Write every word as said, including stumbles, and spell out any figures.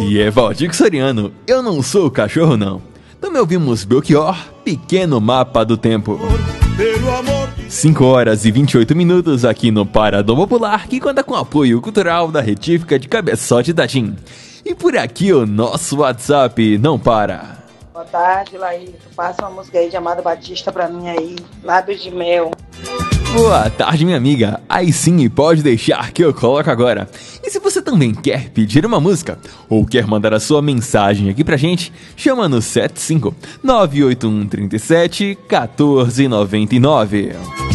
Aqui é Valdir Soriano, eu não sou o cachorro não. Também ouvimos Belchior, Pequeno Mapa do Tempo. cinco horas e vinte e oito minutos aqui no Paradão Popular, que conta com apoio cultural da Retífica de Cabeçote da Tim. E por aqui o nosso WhatsApp não para. Boa tarde, Laís. Passa uma música aí de Amado Batista pra mim aí, Lábios de Mel. Boa tarde, minha amiga. Aí sim, pode deixar que eu coloco agora. E se você também quer pedir uma música ou quer mandar a sua mensagem aqui pra gente, chama no sete cinco nove oito um três sete um quatro nove nove.